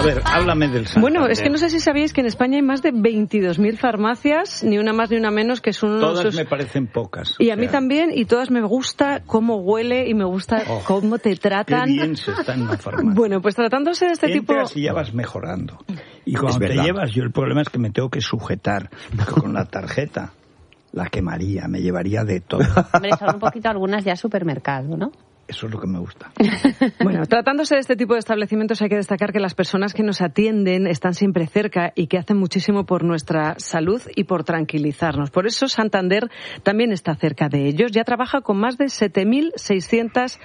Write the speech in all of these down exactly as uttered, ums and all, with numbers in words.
A ver, háblame del Santander. Bueno, es que no sé si sabíais que en España hay más de veintidós mil farmacias, ni una más ni una menos, que son unos... Todas me parecen pocas. Y a mí también, y todas me gusta cómo huele y me gusta oh, cómo te tratan. Qué bien se está en una farmacia. Bueno, pues tratándose de este Entras tipo... y ya vas mejorando. Y cuando te llevas, yo el problema es que me tengo que sujetar, porque con la tarjeta la quemaría, me llevaría de todo. Hombre, son un poquito algunas ya supermercado, ¿no? Eso es lo que me gusta. Bueno, tratándose de este tipo de establecimientos hay que destacar que las personas que nos atienden están siempre cerca y que hacen muchísimo por nuestra salud y por tranquilizarnos. Por eso Santander también está cerca de ellos. Ya trabaja con más de siete mil seiscientas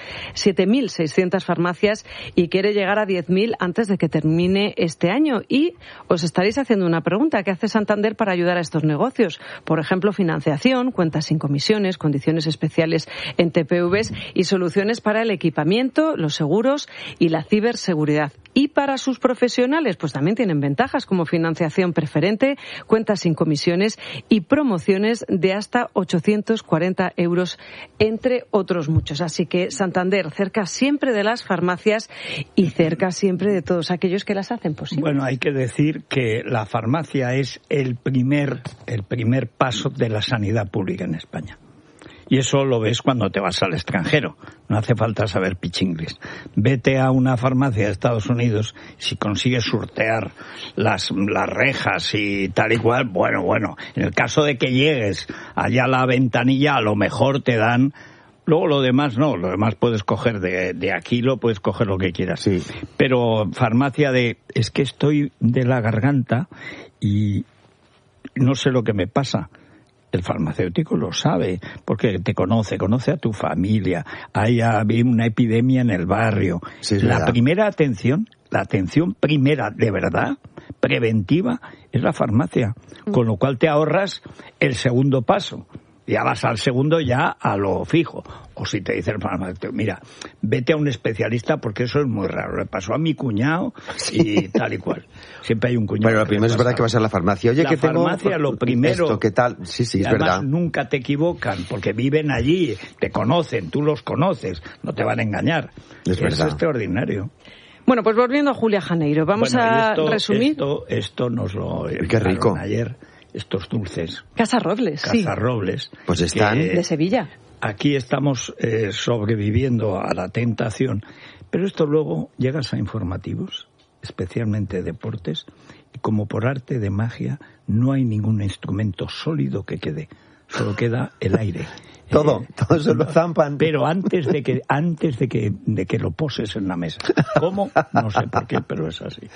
farmacias y quiere llegar a diez mil antes de que termine este año. Y os estaréis haciendo una pregunta. ¿Qué hace Santander para ayudar a estos negocios? Por ejemplo, financiación, cuentas sin comisiones, condiciones especiales en T P Vs y soluciones para el equipamiento, los seguros y la ciberseguridad. Y para sus profesionales, pues también tienen ventajas como financiación preferente, cuentas sin comisiones y promociones de hasta ochocientos cuarenta euros, entre otros muchos. Así que Santander, cerca siempre de las farmacias y cerca siempre de todos aquellos que las hacen posible. Bueno, hay que decir que la farmacia es el primer, el primer paso de la sanidad pública en España. Y eso lo ves cuando te vas al extranjero. No hace falta saber pichinglis. Vete a una farmacia de Estados Unidos, si consigues sortear las, las rejas y tal y cual, bueno, bueno. En el caso de que llegues allá a la ventanilla, a lo mejor te dan... Luego lo demás no, lo demás puedes coger de, de aquí, lo puedes coger lo que quieras. Sí. Pero farmacia de... Es que estoy de la garganta y no sé lo que me pasa. El farmacéutico lo sabe, porque te conoce, conoce a tu familia. Hay una epidemia en el barrio. Sí, es la verdad. primera atención, la atención primera, de verdad, preventiva, es la farmacia. Mm. Con lo cual te ahorras el segundo paso. Ya vas al segundo ya a lo fijo. O si te dice el farmacéutico, mira, vete a un especialista porque eso es muy raro. Le pasó a mi cuñado y tal y cual. Siempre hay un cuñado. Bueno, lo primero es verdad que vas a la farmacia. Oye, la que tengo... farmacia, lo primero... Esto, ¿qué tal? Sí, sí, y es además verdad. Nunca te equivocan porque viven allí, te conocen, tú los conoces, no te van a engañar. Es es verdad. extraordinario. Bueno, pues volviendo a Julia Janeiro, vamos bueno, a esto, resumir. Esto, esto nos lo Qué rico. ayer. Estos dulces. Casa Robles, sí. Casa Robles. Pues están... De Sevilla. Aquí estamos eh, sobreviviendo a la tentación, pero esto luego llegas a informativos, especialmente deportes, y como por arte de magia no hay ningún instrumento sólido que quede, solo queda el aire. Todo, eh, todo se lo zampan. Pero antes de que antes de que de que lo poses en la mesa. ¿Cómo? No sé por qué, pero es así.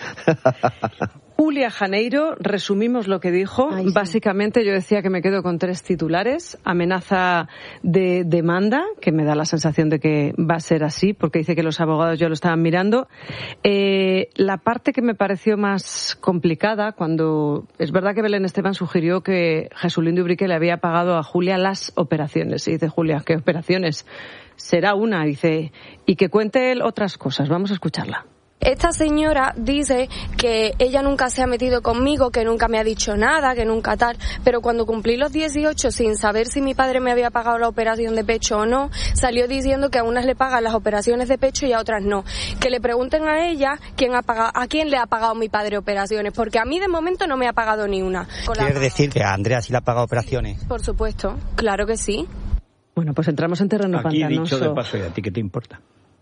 Julia Janeiro, resumimos lo que dijo. Ay, sí. Básicamente yo decía que me quedo con tres titulares. Amenaza de demanda, que me da la sensación de que va a ser así, porque dice que los abogados ya lo estaban mirando. Eh, la parte que me pareció más complicada, cuando es verdad que Belén Esteban sugirió que Jesulindo Ubrique le había pagado a Julia las operaciones. Y dice Julia, ¿qué operaciones? Será una, dice, y que cuente él otras cosas. Vamos a escucharla. Esta señora dice que ella nunca se ha metido conmigo, que nunca me ha dicho nada, que nunca tal, pero cuando cumplí los dieciocho, sin saber si mi padre me había pagado la operación de pecho o no, salió diciendo que a unas le pagan las operaciones de pecho y a otras no. Que le pregunten a ella quién ha pagado, a quién le ha pagado mi padre operaciones, porque a mí de momento no me ha pagado ni una. ¿Quieres decir que a Andrea sí le ha pagado operaciones? Por supuesto, claro que sí. Bueno, pues entramos en terreno Aquí pantanoso. dicho de paso, ¿y a ti qué te importa?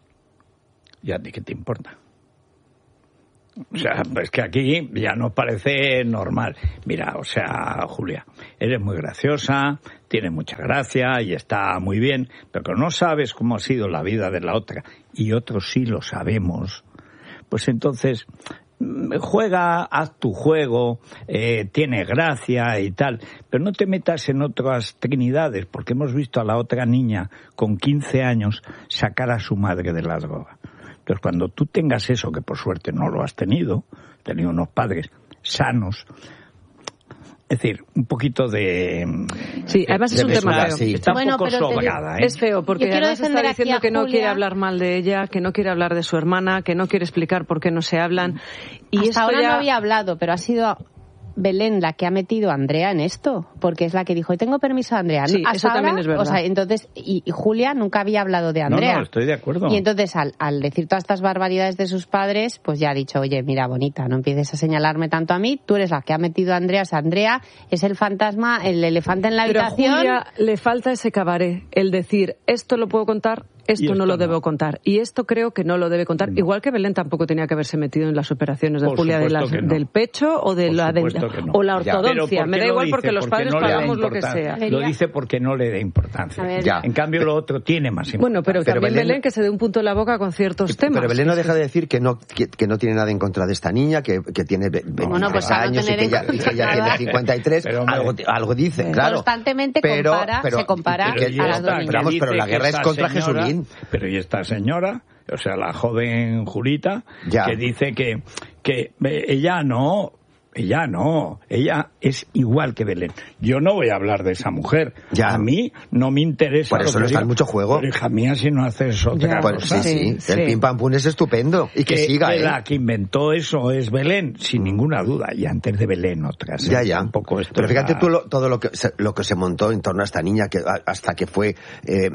¿Y a ti qué te importa? O sea, es que aquí ya nos parece normal. Mira, o sea, Julia, eres muy graciosa, tienes mucha gracia y está muy bien, pero que no sabes cómo ha sido la vida de la otra, y otros sí lo sabemos, pues entonces juega, haz tu juego, eh, tiene gracia y tal, pero no te metas en otras trinidades, porque hemos visto a la otra niña con quince años sacar a su madre de la droga. Entonces, cuando tú tengas eso, que por suerte no lo has tenido, has tenido unos padres sanos, es decir, un poquito de... Sí, además de, es un de tema mesura, feo. sí. Está bueno, un poco sobrada, ¿eh? Es feo, porque además está diciendo que no quiere hablar mal de ella, que no quiere hablar de su hermana, que no quiere explicar por qué no se hablan. Y Hasta esto ahora ya... no había hablado, pero ha sido Belén la que ha metido a Andrea en esto, porque es la que dijo, tengo permiso de Andrea. Sí, Hasta eso ahora, también es verdad. O sea, entonces, y, y Julia nunca había hablado de Andrea. No, no, estoy de acuerdo. Y entonces, al, al decir todas estas barbaridades de sus padres, pues ya ha dicho, oye, mira, bonita, no empieces a señalarme tanto a mí, tú eres la que ha metido a Andrea. O sea, Andrea es el fantasma, el elefante en la Pero habitación. a Julia le falta ese cabaret, el decir, esto lo puedo contar, esto, esto no lo no. debo contar. Y esto creo que no lo debe contar. No. Igual que Belén tampoco tenía que haberse metido en las operaciones de Por Julia de supuesto las, que no. del pecho o de Por la de, supuesto que no. o la Ya. ortodoncia. Pero ¿por Me qué da lo igual dice? porque los Porque padres no le da pagamos lo que importancia. sea. Lo dice porque no le da importancia. A ver. Ya. En cambio, lo otro tiene más importancia. Bueno, pero, Pero también Belén- Belén que se dé un punto en la boca con ciertos temas. Pero Belén no deja de decir que no que, que no tiene nada en contra de esta niña, que, que tiene ve- veintitrés Bueno, pues a no años y tener que en ya, y contra que ya nada. tiene cincuenta y tres. Pero, hombre, algo, algo dice, claro. Constantemente pero, compara- pero- se compara que- a que- las dos pero niñas. vamos, pero la Dice guerra que es esta contra señora- Jesulín. Pero y esta señora, o sea, la joven Julita, Ya. que dice que, que eh, ella no... Ella no, ella es igual que Belén. Yo no voy a hablar de esa mujer. Ya. A mí no me interesa. Por eso lo no que está en diga. mucho juego. Pero hija mía, si no haces otra Ya. Pues cosa. sí, sí, Sí, el sí. pim pam pum es estupendo. Y que, siga, que ¿eh? la que inventó eso es Belén, sin ninguna duda. Y antes de Belén otras. ¿eh? Ya, ya. Tampoco esto Pero fíjate era- tú lo- todo lo que se, lo que se montó en torno a esta niña que a- hasta que fue eh,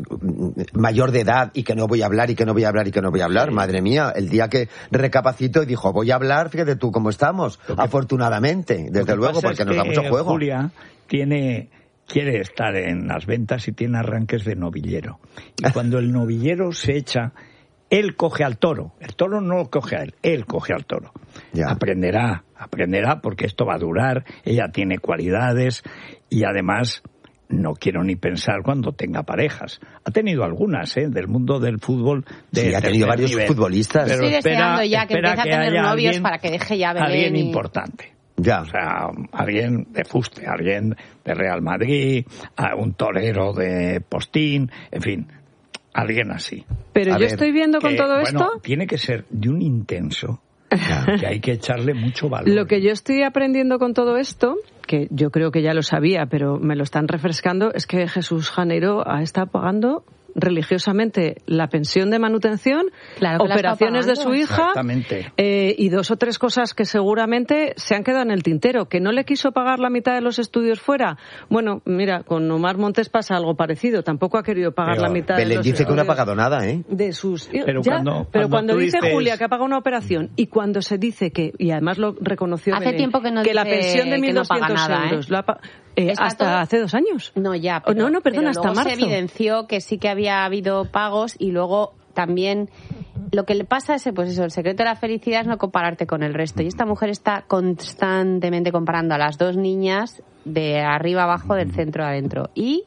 mm, mayor de edad y que no voy a hablar y que no voy a hablar y que no voy a hablar. Sí. Madre mía, el día que recapacitó y dijo voy a hablar, fíjate tú cómo estamos. Lo que- Afortunadamente, Lo desde que luego, pasa porque es nos da que mucho juego. Julia tiene, quiere estar en las ventas y tiene arranques de novillero. Y cuando el novillero se echa, él coge al toro. El toro no lo coge a él, él coge al toro. Ya. Aprenderá, aprenderá porque esto va a durar, ella tiene cualidades y además no quiero ni pensar cuando tenga parejas. Ha tenido algunas, ¿eh? Del mundo del fútbol. De Sí, ha tenido tercer varios nivel. futbolistas. Pero Estoy espera- deseando ya que espera empiece a tener haya novios alguien- para que deje ya Belén Alguien y- importante. Ya. O sea, alguien de fuste, alguien de Real Madrid, a un torero de Postín, en fin, alguien así. Pero A yo ver, estoy viendo con Que, todo bueno, esto... tiene que ser de un intenso que hay que echarle mucho valor. Lo que yo estoy aprendiendo con todo esto, que yo creo que ya lo sabía, pero me lo están refrescando, es que Jesús Janeiro ha estado pagando religiosamente la pensión de manutención, Claro que la está operaciones de pagando. su hija Exactamente. eh, y dos o tres cosas que seguramente se han quedado en el tintero. ¿Que no le quiso pagar la mitad de los estudios fuera? Bueno, mira, con Omar Montes pasa algo parecido. Tampoco ha querido pagar Pero la mitad de Belén los dice que no ha estudios pagado nada, ¿eh? de sus Pero ya, cuando- pero cuando cuando tú dice dices- Julia que ha pagado una operación y cuando se dice que, y además lo reconoció Hace Belén, tiempo que no la dice pensión de que mil no paga doscientos nada, ¿eh? euros lo ha pa- eh, Está hasta todo- hace dos años. No, ya. Oh, no, no, perdona, pero hasta luego marzo. se evidenció que sí que había habido pagos y luego también lo que le pasa es, pues eso, el secreto de la felicidad es no compararte con el resto. Y esta mujer está constantemente comparando a las dos niñas de arriba abajo, del centro adentro. Y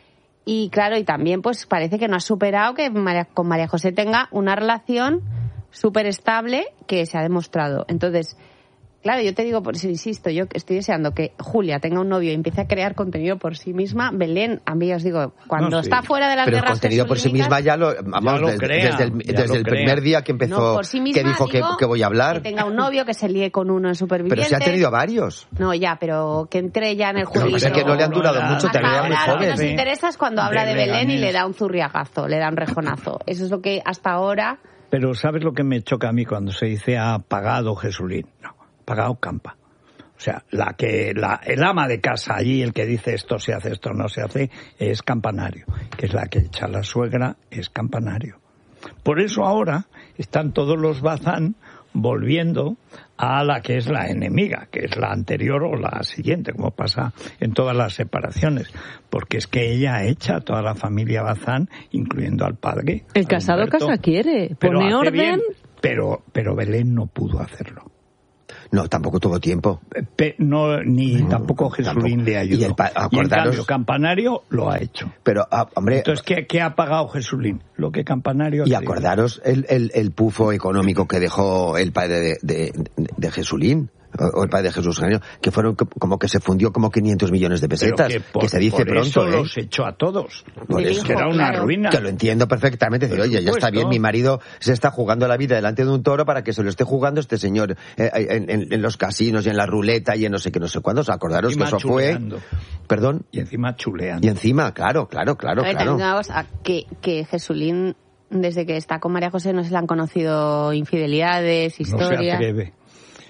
y claro, y también pues parece que no ha superado que María- con María José tenga una relación súper estable que se ha demostrado. Entonces, claro, yo te digo, por si insisto, yo estoy deseando que Julia tenga un novio y empiece a crear contenido por sí misma. Belén, a mí os digo, cuando No, sí. está fuera de las Pero el guerras contenido por sí jesulínicas, misma ya lo, vamos, lo desde, crea, desde el, ya desde lo el crea. primer día que empezó, no, por sí misma, que dijo que, digo, que voy a hablar. que tenga un novio, que se líe con uno en Pero Supervivientes. se ha tenido varios. No, ya, pero que entre ya en el Lo que jueguito. pasa es que no le han durado Hasta mucho, también era muy ahora lo que joven. nos Sí. interesa es cuando habla De de Belén y Leganés. le da un zurriagazo, le da un rejonazo. Eso es lo que hasta ahora... Pero ¿sabes lo que me choca a mí cuando se dice ha pagado Jesulín? No, ha pagado Campa. O sea, la que la, el ama de casa allí, el que dice esto se hace, esto no se hace, es Campanario. Que es la que echa la suegra, es Campanario. Por eso ahora están todos los Bazán volviendo a la que es la enemiga, que es la anterior o la siguiente, como pasa en todas las separaciones. Porque es que ella echa a toda la familia Bazán, incluyendo al padre. El a casado Humberto. casa quiere, Pero pone hace orden. bien, pero, pero Belén no pudo hacerlo. No, tampoco tuvo tiempo. Pe- no, ni No, tampoco Jesulín tampoco. le ayudó. Y el pa- Y en acordaros- cambio, Campanario lo ha hecho. Pero, ah, hombre, Entonces, ¿qué, qué ha pagado Jesulín? Lo que Campanario ha y querido. acordaros el, el, el pufo económico que dejó el padre de, de, de, de Jesulín, o el padre de Jesús Janeiro, que fueron co- como que se fundió como quinientos millones de Pero pesetas, que, que, por- se dice por pronto, eso ¿eh? los echó a todos. Por Le eso. Que era dijo, una claro. ruina. Que lo entiendo perfectamente. Decir, Por oye, ya está supuesto. bien, mi marido se está jugando la vida delante de un toro para que se lo esté jugando este señor eh, en, en- en los casinos y en la ruleta y en no sé qué, no sé cuándo. Acordaros Encima que eso fue... chuleando. Perdón. Y encima chuleando. Y encima, claro, claro, claro, A ver, claro. también una cosa, que, que Jesulín, desde que está con María José, no se le han conocido infidelidades, No se historias. atreve.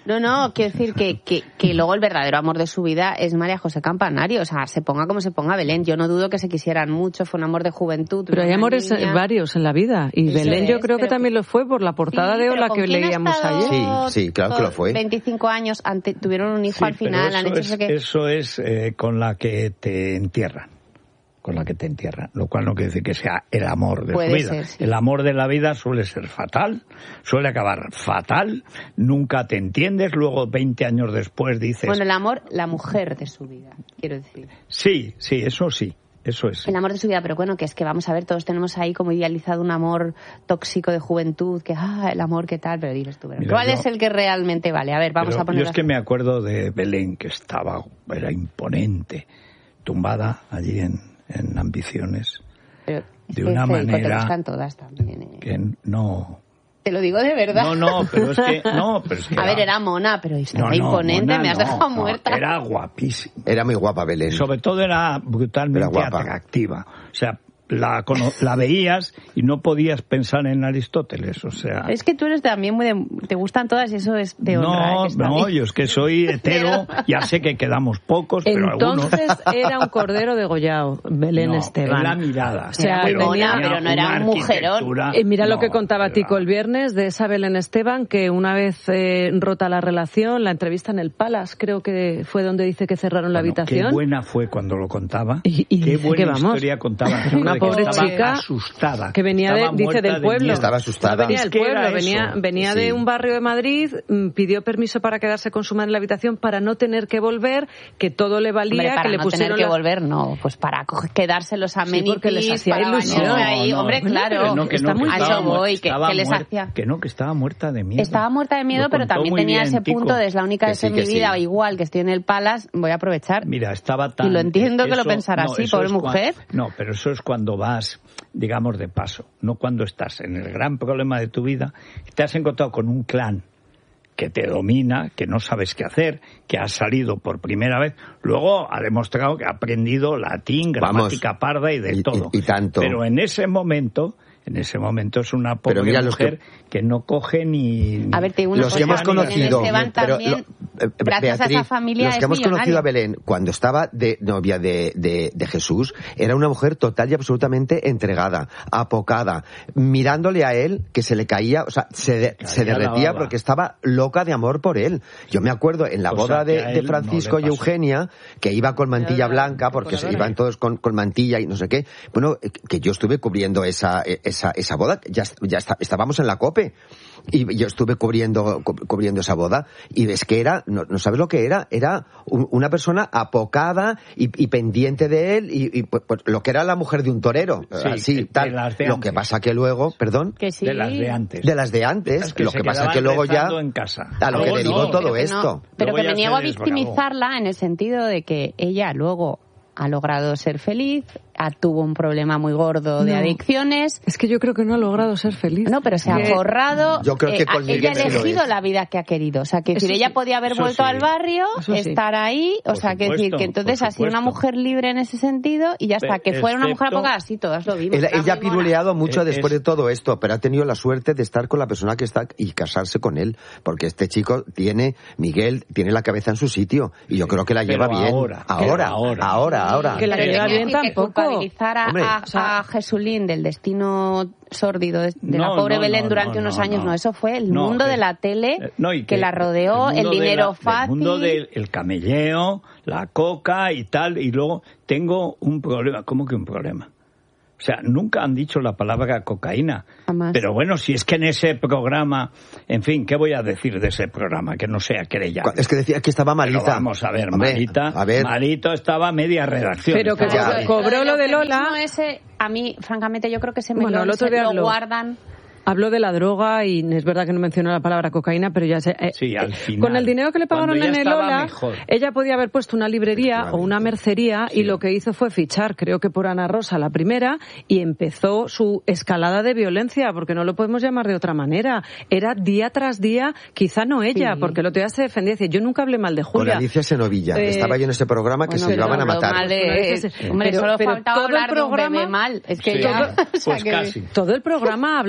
No, no, quiero decir que, que, que luego el verdadero amor de su vida es María José Campanario. O sea, se ponga como se ponga Belén. Yo no dudo que se quisieran mucho, fue un amor de juventud. Pero hay amores niña. varios en la vida. Y Eso Belén yo es, creo que también lo fue por la portada sí, de Hola que leíamos ayer. Sí, sí, claro que lo fue. veinticinco años, ante, tuvieron un hijo sí, al final. Han eso, hecho es, que... eso es eh, con la que te entierran. Con la que te entierran, lo cual no quiere decir que sea el amor de Puede su vida. Ser, sí. El amor de la vida suele ser fatal, suele acabar fatal, nunca te entiendes, luego veinte años después dices... Bueno, el amor, la mujer de su vida, quiero decir. Sí, sí, eso sí. Eso es. El amor de su vida, pero bueno, que es que vamos a ver, todos tenemos ahí como idealizado un amor tóxico de juventud, que ah, el amor qué tal, pero dices tú, pero Mira, ¿cuál yo, es el que realmente vale? A ver, vamos a poner... Yo es que me acuerdo de Belén, que estaba, era imponente, tumbada allí en... en Ambiciones, pero de una manera te gustan todas también, ¿eh? que no... Te lo digo de verdad. No, no, pero es que... No, pero es que a era... ver, era mona, pero estaba no, no, imponente, mona, me has no, dejado no, muerta. Era guapísima. Era muy guapa Belén. Sobre todo era brutalmente era atractiva. O sea, la, la veías y no podías pensar en Aristóteles, o sea... Es que tú eres también muy de... Te gustan todas y eso es de honra. No, ¿eh? no, yo es que soy hetero, ya sé que quedamos pocos, pero algunos... Entonces era un cordero degollado, Belén no, Esteban. En la mirada. O sea, pero, venía, pero no era un mujerón. Eh, mira no, lo que contaba Tico el viernes de esa Belén Esteban, que una vez eh, rota la relación, la entrevista en el Palace, creo que fue donde dice que cerraron la bueno, habitación. Qué buena fue cuando lo contaba. Y, y qué buena que vamos, historia contaba. Una pobre chica asustada. Que venía de, dice, del pueblo. Estaba asustada. No venía del pueblo, venía, venía sí. de un barrio de Madrid, pidió permiso para quedarse con su madre en la habitación para no tener que volver, que todo le valía, hombre, para que le no pusieron tener que la... volver, no, pues para quedarse los amenities, sí, porque les hacía ilusión. Ahí, no, no, hombre, no, claro, que no, que está no, muy que estaba, voy, que, que les muerta, hacía... que no, que estaba muerta de miedo. Estaba muerta de miedo, lo pero también tenía bien, ese Tico. punto de es la única vez sí, en mi vida, sí. igual que estoy en el Palace, voy a aprovechar. Mira, estaba tan... Y lo entiendo eso, que lo pensara no, así, pobre mujer. Cuando, no, pero eso es cuando vas, digamos, de paso, no cuando estás en el gran problema de tu vida, te has encontrado con un clan que te domina, que no sabes qué hacer, que has salido por primera vez, luego ha demostrado que ha aprendido latín, gramática Vamos, parda y de y, todo. Y, y tanto. Pero en ese momento... En ese momento es una pobre mira, mujer que... que no coge ni... ni a ver, te digo una los cosa, que hemos conocido, Esteban también, lo, eh, gracias Beatriz, a esa familia los que es hemos millonario. conocido a Belén cuando estaba de novia de, de, de Jesús, era una mujer total y absolutamente entregada, apocada, mirándole a él, que se le caía, o sea, se, de, se derretía porque estaba loca de amor por él. Yo me acuerdo en la o boda sea, de, de Francisco no y Eugenia, que iba con mantilla blanca, porque se iban todos con, con mantilla y no sé qué. Bueno, que yo estuve cubriendo esa, esa, esa boda, ya, ya está, estábamos en la COPE y yo estuve cubriendo cubriendo esa boda y ves que era, no, no sabes lo que era, era un, una persona apocada y, y pendiente de él y, y pues, pues, lo que era la mujer de un torero, sí, así, de, tal. de las de lo que pasa que luego, perdón, que sí. de las de antes, de las de antes, es que lo se que pasa que luego ya en casa. a lo luego que derivó no, todo pero esto, no, pero luego que me ya niego a se desbravó. victimizarla en el sentido de que ella luego ha logrado ser feliz, ah, tuvo un problema muy gordo de no. adicciones. Es que yo creo que no ha logrado ser feliz. No, pero se ha que... forrado. Yo creo que eh, con ella ha Miguel sí lo elegido es. la vida que ha querido. O sea, que decir, Eso ella sí. podía haber Eso vuelto sí. al barrio, Eso sí. estar ahí. O Por sea, que decir supuesto, que entonces por ha sido una supuesto. mujer libre en ese sentido y ya está. Que fuera una mujer Excepto- apocada, sí, todas lo vimos. Ella, Está ella ha muy mona. piruleado mucho Es- después de todo esto, pero ha tenido la suerte de estar con la persona que está y casarse con él, porque este chico tiene, Miguel, tiene la cabeza en su sitio y yo creo que la Pero lleva bien. ahora, ahora, pero ahora. ahora, ahora. Que la Pero lleva quiero bien decir que tampoco. culpabilizar a, Hombre, a, o sea- a Jesulín del destino sórdido de, de No, la pobre no, Belén no, durante no, unos no, años, no. no. Eso fue el No, mundo eh, de la tele eh, no, y que, la rodeó, el, mundo de dinero la- fácil. El mundo del el camelleo, la coca y tal, y luego tengo un problema. ¿Cómo que un problema? O sea, nunca han dicho la palabra cocaína. Jamás. Pero bueno, si es que en ese programa, en fin, ¿qué voy a decir de ese programa? Que no sea querella. Es que decía que estaba Pero malita. vamos a ver, Hombre, malita, a ver. malito estaba media redacción. Pero que Estaba- Ya. cobró lo de Lola. eufemismo ese, a mí, francamente, yo creo que se me Bueno, lo, el otro día se lo habló. guardan. Habló de la droga y es verdad que no mencionó la palabra cocaína, pero ya sé. eh, Sí, al eh, final. Con el dinero que le pagaron Cuando ya en el estaba Lola, mejor. ella podía haber puesto una librería o una mercería Sí. y lo que hizo fue fichar, creo que por Ana Rosa la primera, y empezó su escalada de violencia, porque no lo podemos llamar de otra manera. Era día tras día, quizá no ella, Sí. porque el otro día se defendía. Decía, yo nunca hablé mal de Con Julia. Alicia Senovilla. Eh, Estaba yo en ese programa que Bueno, se pero iban a no, matar. mal de- Sí. Hombre, Pero- solo pero faltaba todo el hablar de un programa- bebé mal. Es que Sí, ya... pues o sea, que- casi. Todo el programa hablaba todo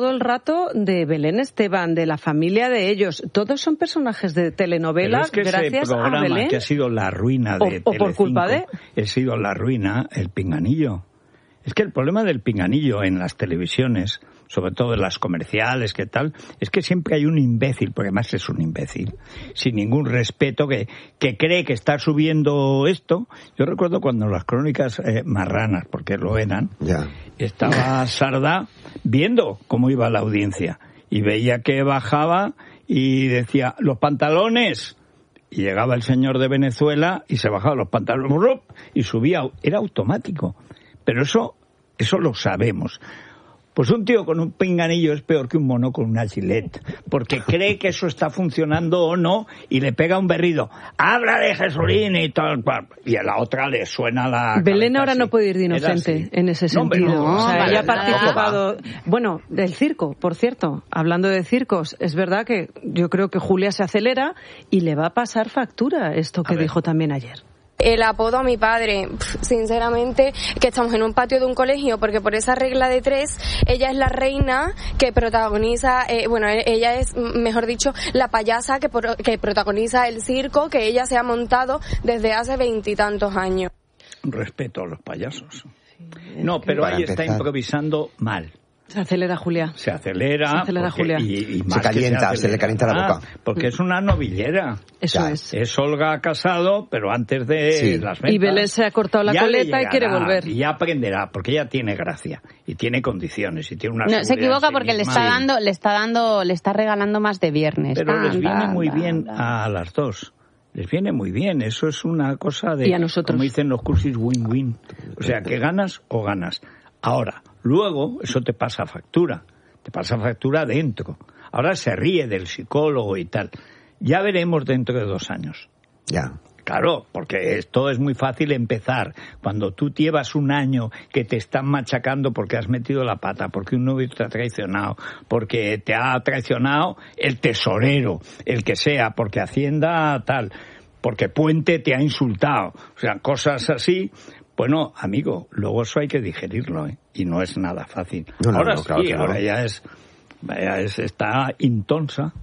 todo el rato de Belén Esteban, de la familia de ellos. Todos son personajes de telenovela. Pero es que gracias ese programa a Belén. Que ha sido la ruina de o, o por culpa de... ha sido la ruina, el pinganillo. Es que el problema del pinganillo en las televisiones, sobre todo en las comerciales, que tal, es que siempre hay un imbécil, porque además es un imbécil, sin ningún respeto, que, que cree que está subiendo esto. Yo recuerdo cuando las crónicas eh, marranas, porque lo eran, ya. estaba Sardá viendo cómo iba la audiencia y veía que bajaba y decía, los pantalones... Y llegaba el señor de Venezuela y se bajaba los pantalones y subía, era automático. Pero eso, eso lo sabemos. Pues un tío con un pinganillo es peor que un mono con una gilet, porque cree que eso está funcionando o no y le pega un berrido. ¡Habla de Jesulín y tal! Y a la otra le suena la... Belén ahora así. no puede ir de inocente en ese sentido. No, no, o sea, no, ella ha nada. participado... Bueno, del circo, por cierto. Hablando de circos, es verdad que yo creo que Julia se acelera y le va a pasar factura esto que dijo también ayer. El apodo a mi padre, sinceramente, que estamos en un patio de un colegio, porque por esa regla de tres, ella es la reina que protagoniza, eh, bueno, ella es, mejor dicho, la payasa que, pro, que protagoniza el circo que ella se ha montado desde hace veintitantos años. Respeto a los payasos. No, pero ahí está improvisando mal. Se acelera Julia. Se acelera. Se acelera porque, Julia. Y, y más se calienta, se, se le calienta la boca. Porque es una novillera. Eso ya. es. Es Olga Casado, pero antes de sí. las ventas. Y Belén se ha cortado la ya coleta y quiere volver. Y ya aprenderá, porque ella tiene gracia y tiene condiciones y tiene una. No, se equivoca sí porque le misma. está dando, le está dando, le está regalando más de viernes. Pero tan, les viene tan, muy tan, bien tan. a las dos. Les viene muy bien. Eso es una cosa de. Y a nosotros. Como dicen los cursis, win-win. O sea, que ganas o ganas. Ahora, luego, eso te pasa factura. Te pasa factura adentro. Ahora se ríe del psicólogo y tal. Ya veremos dentro de dos años. Ya. Claro, porque esto es muy fácil empezar. Cuando tú llevas un año que te están machacando porque has metido la pata, porque un novio te ha traicionado, porque te ha traicionado el tesorero, el que sea, porque Hacienda tal, porque Puente te ha insultado. O sea, cosas así. Bueno, amigo, luego eso hay que digerirlo, ¿eh? Y no es nada fácil. No, no, ahora no, sí, claro que ahora no. ya es, ya es, está intonsa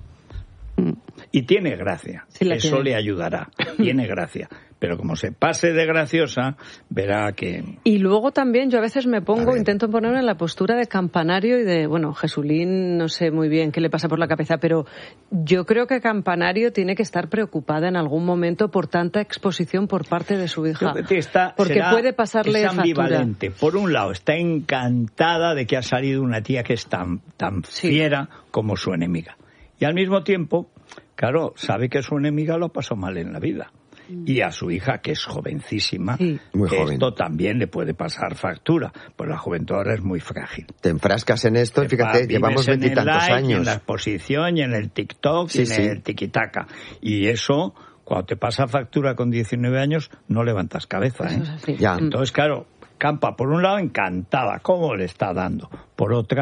y tiene gracia. Sí la eso tiene. le ayudará. Tiene gracia. Pero como se pase de graciosa, verá que... Y luego también yo a veces me pongo, A ver. intento ponerme en la postura de Campanario y de, bueno, Jesulín no sé muy bien qué le pasa por la cabeza, pero yo creo que Campanario tiene que estar preocupada en algún momento por tanta exposición por parte de su hija. Creo que está- porque será- puede pasarle es factura. ambivalente. Por un lado, está encantada de que ha salido una tía que es tan, tan Sí. fiera como su enemiga. Y al mismo tiempo, claro, sabe que su enemiga lo pasó mal en la vida. Y a su hija, que es jovencísima, Sí. Muy que joven. esto también le puede pasar factura. Pues la juventud ahora es muy frágil. Te enfrascas en esto y fíjate, Vives llevamos en el veintitantos like, años. en la exposición, y en el TikTok, Sí, y en sí. el tiquitaca. Y eso, cuando te pasa factura con diecinueve años, no levantas cabeza. Eso ¿eh? es así. Ya. Entonces, claro, Campa, por un lado, encantada, ¿cómo le está dando? Por otra...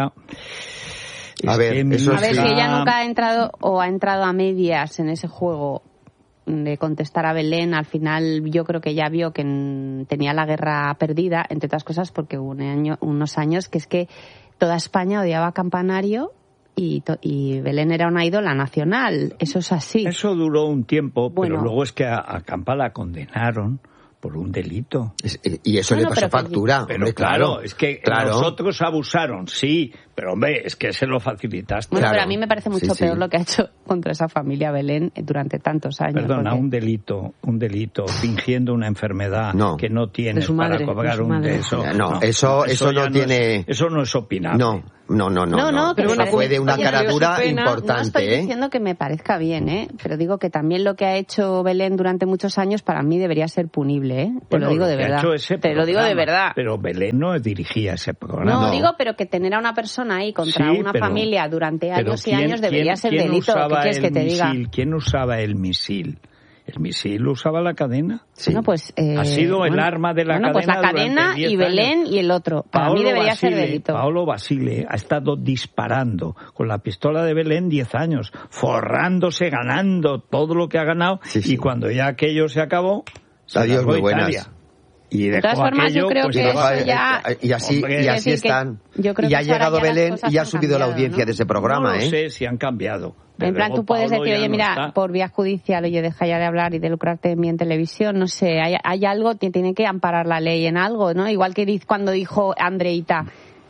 A es ver, que mi eso A ver, sí. si hija- ella nunca ha entrado o ha entrado a medias en ese juego de contestar a Belén, al final yo creo que ya vio que mm, tenía la guerra perdida, entre otras cosas porque hubo un año, unos años que es que toda España odiaba a Campanario y, to- y Belén era una ídola nacional. Eso es así. Eso duró un tiempo, Bueno. pero luego es que a, a Campa la condenaron por un delito. Es- Y eso Bueno, le pasó pero que- factura. Pero hombre, claro, es que claro. los otros abusaron, sí, pero hombre, es que se lo facilitaste. Bueno, Claro. pero a mí me parece mucho Sí, sí. peor lo que ha hecho contra esa familia Belén durante tantos años. Perdona, porque- un delito, un delito, fingiendo una enfermedad No. que no tienes De su madre, para cobrar de su un madre. de eso. No, eso- eso no ya tiene- es- eso no es opinable. No, no, no, no. No, no, pero pero eso bueno, fue de una oye, cara pero dura su pena, No importante, estoy ¿eh? diciendo que me parezca bien, ¿eh? Pero digo que también lo que ha hecho Belén durante muchos años para mí debería ser punible, ¿eh? Te Bueno, lo digo de que ha verdad. hecho ese Te lo digo de programa, verdad. Pero Belén no dirigía ese programa. No, no. digo, pero que tener a una persona ahí contra Sí, una pero- familia durante pero años y ¿quién- años debería quién- ser quién delito. ¿Qué usaba quieres el que te diga? misil? ¿Quién usaba el misil? ¿El misil lo usaba la cadena? Sí. Bueno, pues, eh, Ha sido el bueno, arma de la bueno, pues la cadena cadena durante diez y Belén años. y el otro. Para mí debería ser Basile, delito. Paolo Basile ha estado disparando con la pistola de Belén diez años, forrándose, ganando todo lo que ha ganado, Sí, sí. y cuando ya aquello se acabó, se Adiós, largó muy a buenas. Italia. Y de todas formas, aquello, yo creo pues, que dejó, eso ya... Y así, Hombre, y así es decir, están. yo creo y ha que llegado ahora ya las Belén cosas y ha han subido la cambiado, audiencia ¿no? de ese programa, no lo ¿eh? sé si han cambiado. En plan, tú puedes Pablo decir, oye, no mira, está. por vía judicial, oye, deja ya de hablar y de lucrarte en mi en televisión, no sé, hay, hay algo que tiene que amparar la ley en algo, ¿no? Igual que diz- cuando dijo Andreita,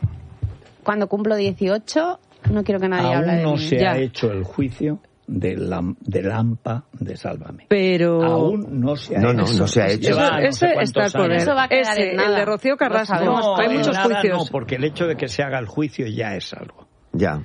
cuando cumplo dieciocho, no quiero que nadie hable de Aún no mí. se Ya. ha hecho el juicio del, lam- del AMPA de Sálvame. Pero... Aún no se ha No, hecho. no, no se ha hecho. Eso- Lleva no sé ese cuántos está el poder. años. Eso va a quedar Ese, en nada. el de Rocío Lo Carrasco. sabemos. No, Hay en muchos nada juicios. no, porque el hecho de que se haga el juicio ya es algo. Ya.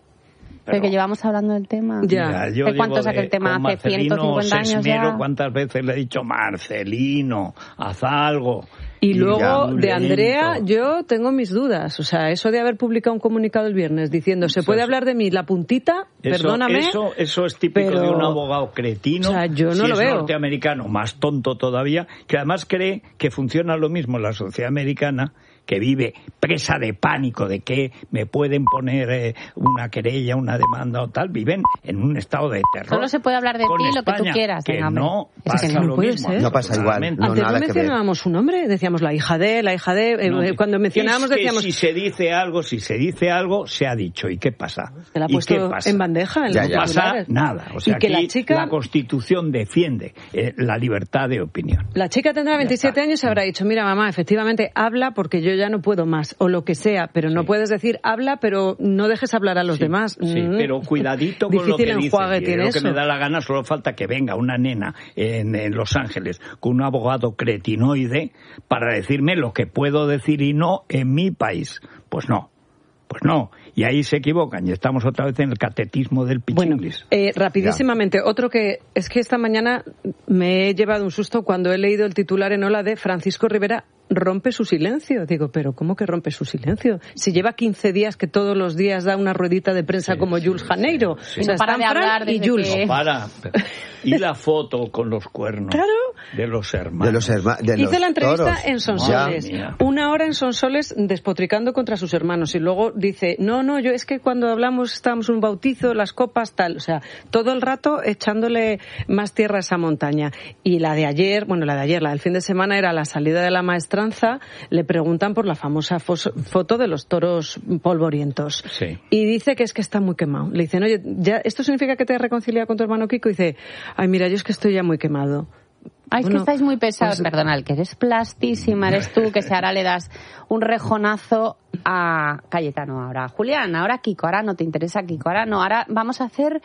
Pero que llevamos hablando del tema. Ya. Mira, yo ¿De cuánto llevo saca el de- tema? con ¿Hace Marcelino ciento cincuenta años Sesmero, ya? ¿cuántas veces le he dicho Marcelino, haz algo? Y luego ya, de lento. Andrea yo tengo mis dudas. O sea, eso de haber publicado un comunicado el viernes diciendo se puede hablar de mí la puntita, Eso, perdóname. Eso, eso es típico pero- de un abogado cretino. O sea, yo no si lo es veo. norteamericano, más tonto todavía, que además cree que funciona lo mismo en la sociedad americana, que vive presa de pánico de que me pueden poner eh, una querella, una demanda o tal. Viven en un estado de terror. Solo se puede hablar de Con ti lo que tú España, quieras, que venga, hombre. no Es que pasa no lo puede mismo. ser. No pasa igual. Totalmente. No, Antes nada no que ver. mencionábamos su nombre, decíamos la hija de, la hija de, eh, No, eh, cuando mencionábamos es que decíamos si se dice algo, si se dice algo, se ha dicho. ¿Y qué pasa? que la ha ¿Y puesto qué pasa? en bandeja en Ya, los ya. No pasa titulares. nada. O sea, y que aquí la chica la Constitución defiende eh, la libertad de opinión. La chica tendrá veintisiete está. años y habrá dicho, mira mamá, efectivamente habla porque yo ya no puedo más, o lo que sea, pero no Sí. puedes decir habla, pero no dejes hablar a los Sí, demás. Sí, Mm. pero cuidadito con lo Difícil que dices. enjuague Y tiene lo que eso. me da la gana, solo falta que venga una nena en, en Los Ángeles con un abogado cretinoide para decirme lo que puedo decir y no en mi país. Pues no. Pues no, y ahí se equivocan y estamos otra vez en el catetismo del Bueno, pichinglis. eh, rapidísimamente, otro que es que esta mañana me he llevado un susto cuando he leído el titular en Ola de Francisco Rivera rompe su silencio. Digo, pero ¿cómo que rompe su silencio? Si lleva quince días que todos los días da una ruedita de prensa Sí, como sí, Jules sí, Janeiro. sí. O sea, No para están de Fran hablar y desde Jules. que- Para. Y la foto con los cuernos Claro. de los hermanos. De los hermanos. Hice la entrevista en Sonsoles, Madre mía. una hora en Sonsoles despotricando contra sus hermanos y luego dice, no, no, yo es que cuando hablamos estábamos en un bautizo, las copas, tal, o sea, todo el rato echándole más tierra a esa montaña. Y la de ayer, bueno, la de ayer, la del fin de semana era la salida de la maestranza, le preguntan por la famosa fos- foto de los toros polvorientos. Sí. Y dice que es que está muy quemado. Le dicen, oye, ¿ya ¿esto significa que te has reconciliado con tu hermano Kiko? Y dice, ay, mira, yo es que estoy ya muy quemado. Ay, es Bueno, que estáis muy pesados. pues- Perdona, el que eres plastísima eres tú, que si ahora le das un rejonazo a Cayetano ahora. Julián, ahora Kiko, ahora no te interesa Kiko, ahora no, ahora vamos a hacer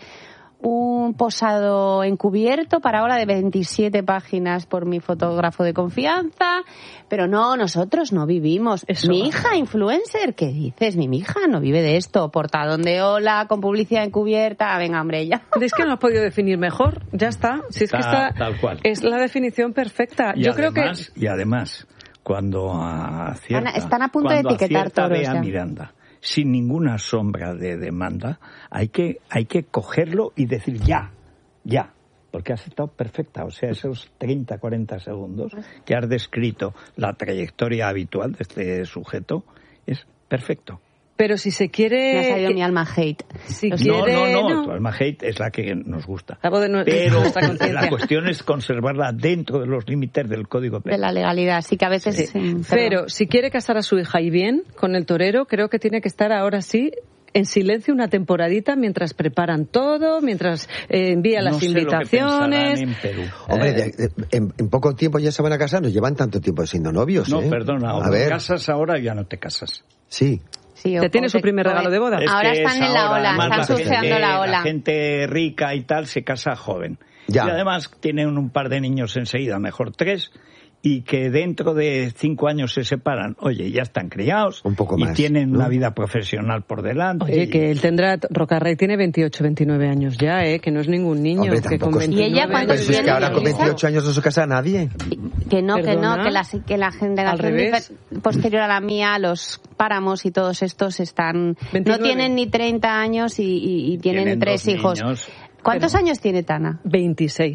un posado encubierto para ahora de veintisiete páginas por mi fotógrafo de confianza, pero no, nosotros no vivimos. Eso. Mi hija influencer, ¿qué dices? Mi hija no vive de esto, portadón de hola, con publicidad encubierta, venga hombre, ya. Es que no has podido definir mejor, ya está. Si es que Está está, tal cual. es la definición perfecta. Y Yo además, creo y además, cuando acierta, Están- están a punto de cuando etiquetar acierta toros Bea ya. Miranda, sin ninguna sombra de demanda, hay que, hay que cogerlo y decir ya, ya. Porque has estado perfecta, o sea, esos treinta, cuarenta segundos que has descrito la trayectoria habitual de este sujeto es perfecto. que, pero si se Me ha quiere, salido mi alma hate. si No, quiere, no, no, tu alma hate es la que nos gusta. La voz de nu- Pero nuestra conciencia. la cuestión es conservarla dentro de los límites del Código De Penal. la legalidad, sí que a veces... Sí. sí, perdón. Pero si quiere casar a su hija y bien con el torero, creo que tiene que estar ahora sí en silencio una temporadita mientras preparan todo, mientras eh, envía las No sé lo que invitaciones. pensarán en Perú. Hombre, Eh, de- de- en, en poco tiempo ya se van a casar, nos llevan tanto tiempo siendo novios, No, ¿eh? perdona, o A te ver, casas ahahora ya no te casas. sí. Sí, ¿Te o- tiene o su te- primer o- regalo de boda? Es Ahora que están es en la ahora, ola, además, están la gente- surfeando la ola. La gente rica y tal se casa joven. Ya. Y además tienen un par de niños enseguida, mejor tres, y que dentro de cinco años se separan. Oye, ya están criados Un poco y más, tienen ¿no? una vida profesional por delante. Oye, y- que él tendrá, Rocarrey tiene veintiocho, veintinueve años ya, ¿eh? Que no es ningún niño. Hombre, que tampoco con es- ¿Y ella veintinueve cuándo Pero si es que viene, ahora con Elisa? veintiocho años no se casa nadie. Que no, que ¿Perdona? no, que la, que la Al generación revés. difer- posterior a la mía, los páramos y todos estos están... veintinueve. No tienen ni treinta años y, y- y tienen, Tienen tres dos hijos. niños. ¿Cuántos Pero- años tiene Tana? veintiséis.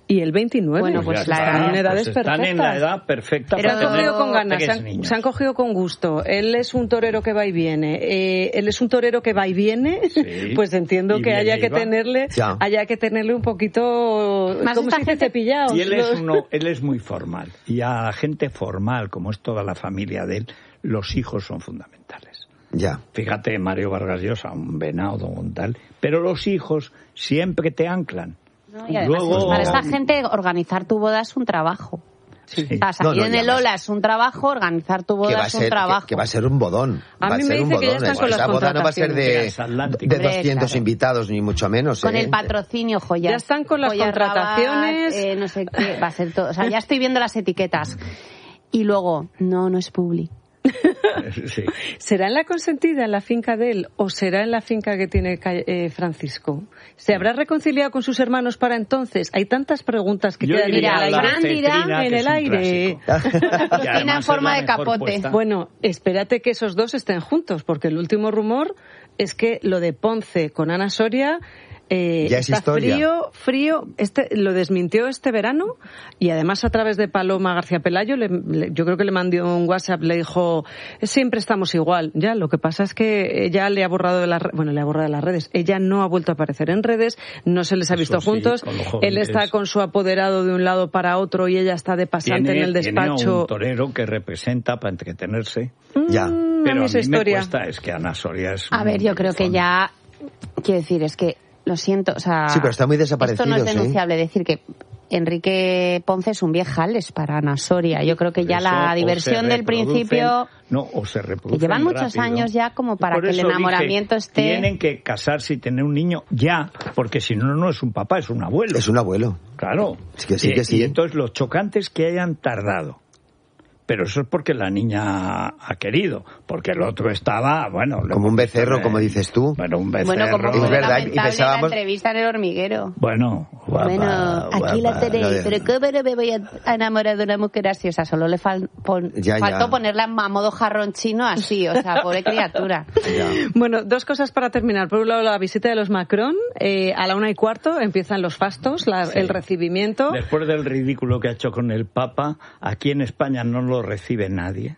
Y el veintinueve. Bueno, pues, pues la está, edad, en edades pues están perfectas. en la edad perfecta. Pero Se han para cogido tener con ganas, se tres han, niños. se han cogido con gusto. Él es un torero que va y viene. Eh, él es un torero que va y viene. Sí. Pues entiendo Y que viene haya y que va. tenerle, Ya. haya que tenerle un poquito, Más como esta se dice, gente- cepillados. Y él es, los- uno, él es muy formal. Y a la gente formal, como es toda la familia de él, los hijos son fundamentales. Ya. Fíjate, Mario Vargas Llosa, un venado, un tal. Pero los hijos siempre te anclan. ¿no? Y además, Luego- para esta gente, organizar tu boda es un trabajo. Sí. O sea, salir No, no, en y el además- Ola es un trabajo, organizar tu Que boda va, a es un ser, trabajo. que, que va a ser un bodón. A va mí a me ser un dice que ya bodón. están con las Esa boda no va a ser de, contrataciones. de doscientos Claro. invitados, ni mucho menos. Con ¿eh? el patrocinio, joyas. Ya están con las joyas contrataciones. Rabat, eh, no sé qué, va a ser todo. O sea, ya estoy viendo las etiquetas. Y luego, no, no es publi. Sí. ¿Será en la consentida, en la finca de él, o será en la finca que tiene Ca- eh, Francisco? ¿Se habrá reconciliado con sus hermanos para entonces? Hay tantas preguntas que Yo quedan diría Mira, en el la aire. Fran dirá cetrina, en que el es un aire. clásico. Y Cocina además en es forma la de mejor capote. puesta. Bueno, espérate que esos dos estén juntos, porque el último rumor es que lo de Ponce con Ana Soria eh, Ya es está historia. frío, frío. Este lo desmintió este verano y además a través de Paloma García Pelayo, le- le- yo creo que le mandó un WhatsApp, le dijo siempre estamos igual. Ya, lo que pasa es que ella le ha borrado de las, re- bueno, le ha borrado de las redes. Ella no ha vuelto a aparecer en redes, no se les ha Eso visto sí, juntos. con los Él jóvenes. está con su apoderado de un lado para otro y ella está de pasante Tiene, en el tiene despacho. un torero que representa para entretenerse. Ya. Mm, Pero a mí a esa mí me historia. cuesta, es que Ana Soria es... A ver, yo un creo que bufón. ya... Quiero decir, es que, lo siento, o sea... Sí, pero está muy Esto no desaparecidos, es denunciable, decir que Enrique Ponce es un viejales para Ana Soria. Yo creo que ya Eso, la o diversión se del reproducen- principio... No, o se reproducen que llevan muchos rápido. años ya como para Por que el eso dije, enamoramiento esté- Tienen que casarse y tener un niño ya, porque si no, no es un papá, es un abuelo. Es un abuelo. Claro. Es que sí, Y- que sí. Y entonces lo chocante es que hayan tardado. Pero eso es porque la niña ha querido, porque el otro estaba, bueno... le Como un hemos visto becerro, en- como dices tú. Bueno, un becerro. Bueno, como Es fue verdad, y lamentable pensábamos- la entrevista en El Hormiguero. Bueno, guapa, Bueno, aquí la guapa. tenéis, lo de- pero ¿cómo no me voy a enamorar de una mujer así? O sea, solo le fal- pon- Ya, ya. faltó ponerla a modo jarrón chino así, o sea, pobre criatura. Ya. Bueno, dos cosas para terminar. Por un lado, la visita de los Macron. Eh, a la una y cuarto empiezan los fastos, la- Sí. el recibimiento. Después del ridículo que ha hecho con el Papa, aquí en España no lo recibe nadie.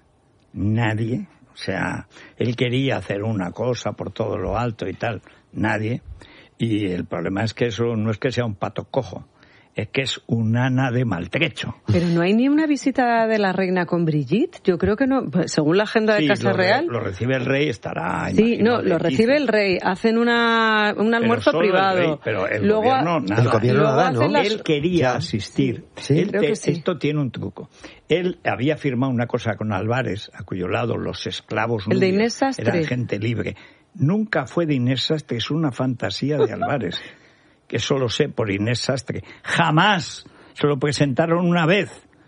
Nadie. O sea, él quería hacer una cosa por todo lo alto y tal. Nadie. Y el problema es que eso no es que sea un pato cojo, es que es un ana de maltrecho. Pero no hay ni una visita de la reina con Brigitte. Yo creo que no. Pues, según la agenda de Sí, Casa lo, re- Real. lo recibe el rey, estará... Sí, imagino, no, lo de recibe quince. el rey. Hacen una, un almuerzo solo el privado. rey, pero el Luego, gobierno nada. El gobierno luego nada, hacen ¿no? las- Él quería Ya. asistir. Sí, Él creo te- que sí. Esto tiene un truco. Él había firmado una cosa con Álvarez, a cuyo lado los esclavos El de nubios Inés Sastre. eran gente libre. Nunca fue de Inés Sastre, es una fantasía de Álvarez, que solo sé por Inés Sastre. Jamás se lo presentaron una vez.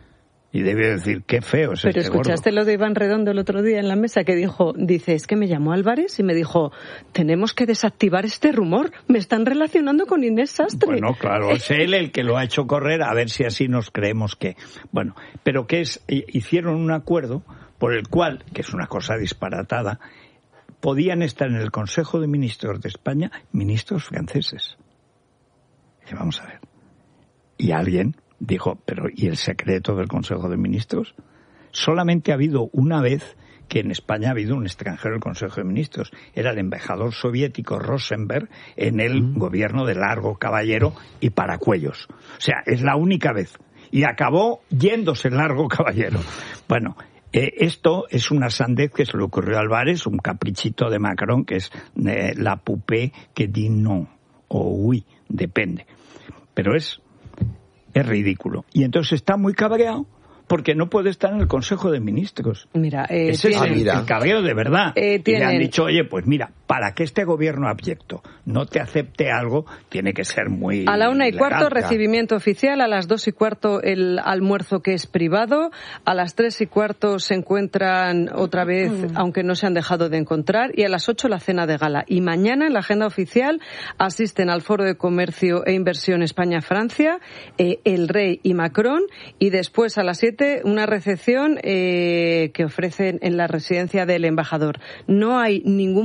Y debió decir, qué feo es Pero este escuchaste gordo. lo de Iván Redondo el otro día en la mesa que dijo, dice, es que me llamó Álvarez y me dijo, tenemos que desactivar este rumor, me están relacionando con Inés Sastre. Bueno, claro, es él el que lo ha hecho correr, a ver si así nos creemos que... Bueno, pero que es, hicieron un acuerdo por el cual, que es una cosa disparatada, podían estar en el Consejo de Ministros de España ministros franceses. Y vamos a ver. Y alguien dijo, pero ¿y el secreto del Consejo de Ministros? Solamente ha habido una vez que en España ha habido un extranjero del Consejo de Ministros. Era el embajador soviético Rosenberg en el mm. gobierno de Largo Caballero y Paracuellos. O sea, es la única vez. Y acabó yéndose Largo Caballero. Bueno, eh, esto es una sandez que se le ocurrió a Álvarez, un caprichito de Macron, que es eh, la poupée que dit non, o oui, depende. Pero es, es ridículo. Y entonces está muy cabreado porque no puede estar en el Consejo de Ministros. Mira, eh, Ese tienen, es el, mira. el cabreo de verdad. Eh, y le han tienen- dicho, oye, pues mira, para que este gobierno abyecto no te acepte algo, tiene que ser muy A la una y legal. cuarto recibimiento oficial, a las dos y cuarto el almuerzo que es privado, a las tres y cuarto se encuentran otra vez, aunque no se han dejado de encontrar, y a las ocho la cena de gala. Y mañana en la agenda oficial asisten al Foro de Comercio e Inversión España-Francia, eh, el Rey y Macron, y después a las siete una recepción eh, que ofrecen en la residencia del embajador. No hay ningún momento en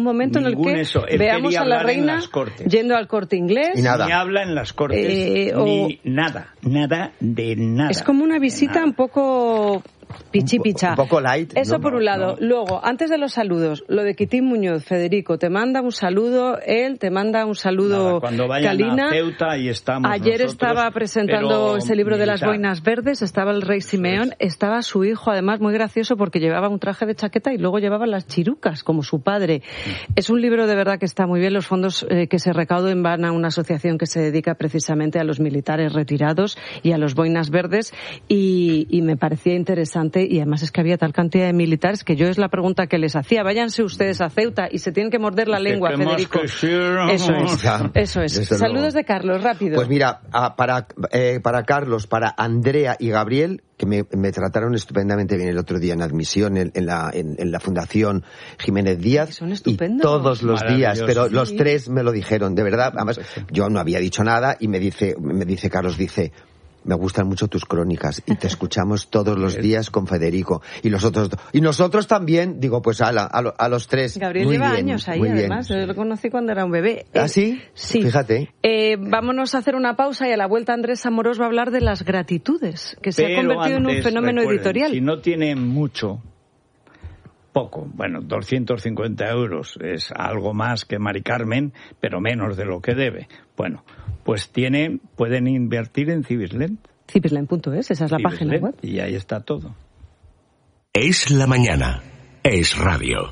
el ningún que eso. Él veamos quería a la hablar en reina las Cortes. yendo al Corte Inglés. Y nada. Ni habla en las Cortes, Eh, o- ni nada, nada de nada. Es como una visita Nada. un poco pichipicha. Un poco light, Eso ¿no? por un No, lado. no. Luego, antes de los saludos, lo de Quitín Muñoz, Federico, te manda un saludo, él te manda un saludo, Nada, cuando vayan Calina. a Ceuta, ahí estamos Ayer nosotros, estaba presentando pero ese libro de las militar. boinas verdes, estaba el rey Simeón, estaba su hijo, además muy gracioso porque llevaba un traje de chaqueta y luego llevaba las chirucas, como su padre. Es un libro de verdad que está muy bien. Los fondos eh, que se recauden van a una asociación que se dedica precisamente a los militares retirados y a los boinas verdes, y, y me parecía interesante, y además es que había tal cantidad de militares que yo es la pregunta que les hacía. Váyanse ustedes a Ceuta y se tienen que morder la Que lengua, tenemos Federico. que ser- Eso es, Ya, eso es. desde Saludos luego. de Carlos, rápido. Pues mira, a- para, eh, para Carlos, para Andrea y Gabriel, que me, me trataron estupendamente bien el otro día en admisión en, en, la, en, en la Fundación Jiménez Díaz. Son y estupendos. todos los días, Maravilloso. pero Sí. los tres me lo dijeron, de verdad. Además, yo no había dicho nada y me dice, me dice Carlos, dice... Me gustan mucho tus crónicas y te escuchamos todos los días con Federico y los otros do- y nosotros también. Digo, pues ala, a, lo- a los tres. Gabriel muy lleva bien, años ahí, muy bien. además. Yo lo conocí cuando era un bebé. ¿Ah, Eh, sí? Sí. Fíjate. Eh, vámonos a hacer una pausa y a la vuelta Andrés Amorós va a hablar de las gratitudes, que se ha Pero convertido en un antes, fenómeno recuerden, editorial. Si no tienen mucho, poco, bueno, doscientos cincuenta euros es algo más que Mari Carmen, pero menos de lo que debe. Bueno, pues tienen, pueden invertir en Civislent. Civislent punto es, esa es la página Civislent, web. y ahí está todo. Es la mañana. Es radio.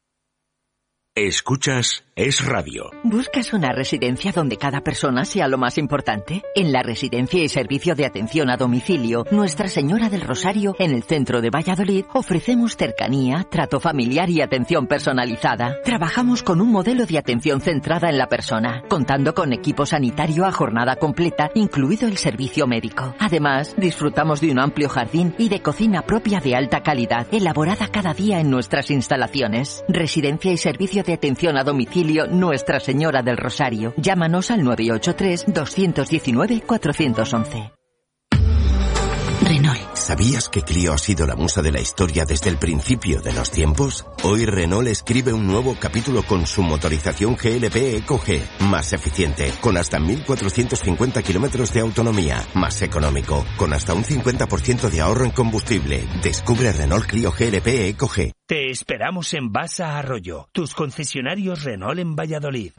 Escuchas Es Radio. ¿Buscas una residencia donde cada persona sea lo más importante? En la Residencia y Servicio de Atención a Domicilio Nuestra Señora del Rosario, en el centro de Valladolid, ofrecemos cercanía, trato familiar y atención personalizada. Trabajamos con un modelo de atención centrada en la persona, contando con equipo sanitario a jornada completa, incluido el servicio médico. Además, disfrutamos de un amplio jardín y de cocina propia de alta calidad, elaborada cada día en nuestras instalaciones. Residencia y Servicio de Atención a Domicilio Nuestra Señora del Rosario. Llámanos al nueve ocho tres, dos uno nueve, cuatro uno uno. Renault. ¿Sabías que Clio ha sido la musa de la historia desde el principio de los tiempos? Hoy Renault escribe un nuevo capítulo con su motorización G L P Eco G, más eficiente, con hasta mil cuatrocientos cincuenta kilómetros de autonomía, más económico, con hasta un cincuenta por ciento de ahorro en combustible. Descubre Renault Clio G L P Eco G. Te esperamos en Basa Arroyo, tus concesionarios Renault en Valladolid.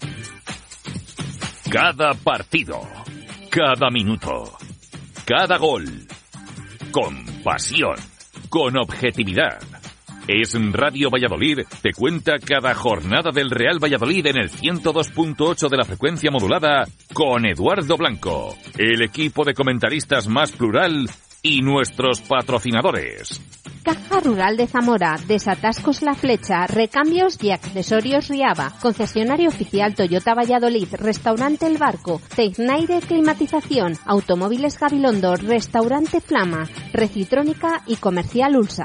Cada partido, cada minuto, cada gol. Con pasión, con objetividad. Es Radio Valladolid, te cuenta cada jornada del Real Valladolid en el ciento dos punto ocho de la frecuencia modulada con Eduardo Blanco, el equipo de comentaristas más plural y nuestros patrocinadores. Caja Rural de Zamora, Desatascos La Flecha, Recambios y Accesorios Riava, Concesionario Oficial Toyota Valladolid, Restaurante El Barco, Tecnaire Climatización, Automóviles Gabilondo, Restaurante Flama, Recitrónica y Comercial Ulsa.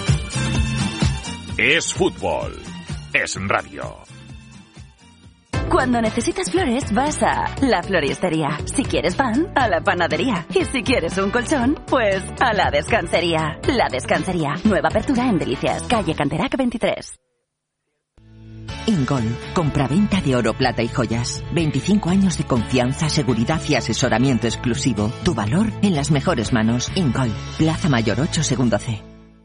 Es fútbol, es radio. Cuando necesitas flores, vas a La Floristería. Si quieres pan, a la panadería. Y si quieres un colchón, pues a La Descansería. La Descansería. Nueva apertura en Delicias, calle Canterac veintitrés. Ingol, compraventa de oro, plata y joyas. veinticinco años de confianza, seguridad y asesoramiento exclusivo. Tu valor en las mejores manos. Ingol, Plaza Mayor ocho, segundo C.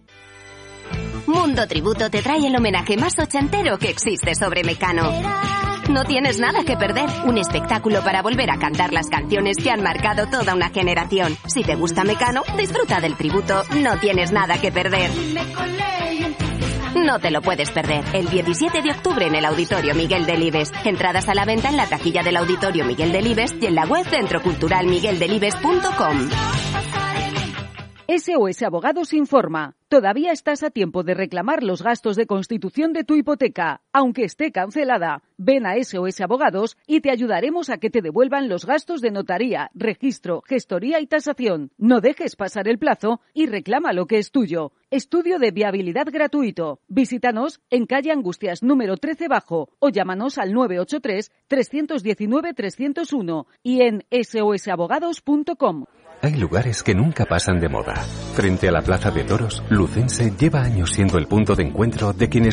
Mundo Tributo te trae el homenaje más ochentero que existe sobre Mecano. No tienes nada que perder. Un espectáculo para volver a cantar las canciones que han marcado toda una generación. Si te gusta Mecano, disfruta del tributo. No tienes nada que perder. No te lo puedes perder. El diecisiete de octubre en el Auditorio Miguel Delibes. Entradas a la venta en la taquilla del Auditorio Miguel Delibes y en la web centro cultural miguel delibes punto com. S O S Abogados informa. Todavía estás a tiempo de reclamar los gastos de constitución de tu hipoteca, aunque esté cancelada. Ven a S O S Abogados y te ayudaremos a que te devuelvan los gastos de notaría, registro, gestoría y tasación. No dejes pasar el plazo y reclama lo que es tuyo. Estudio de viabilidad gratuito. Visítanos en calle Angustias número trece bajo o llámanos al nueve ocho tres, tres uno nueve, tres cero uno y en S O S abogados punto com. Hay lugares que nunca pasan de moda. Frente a la Plaza de Toros, Lucense lleva años siendo el punto de encuentro de quienes